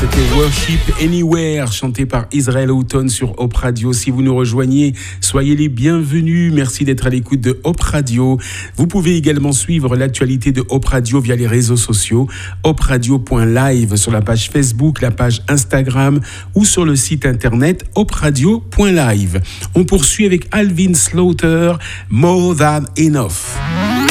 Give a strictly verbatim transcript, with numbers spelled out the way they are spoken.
C'était Worship Anywhere, chanté par Israel Houghton sur Hope Radio. Si vous nous rejoignez, soyez les bienvenus. Merci d'être à l'écoute de Hope Radio. Vous pouvez également suivre l'actualité de Hope Radio via les réseaux sociaux, hope radio point live sur la page Facebook, la page Instagram ou sur le site internet hope radio point live. On poursuit avec Alvin Slaughter, More Than Enough.